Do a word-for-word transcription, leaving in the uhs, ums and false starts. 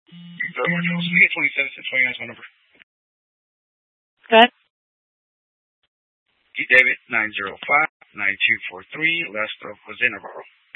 Very much. So you get twenty-seven to twenty-nine is my number. Good. D. David, nine zero five, nine two four three, last of was in Navarro.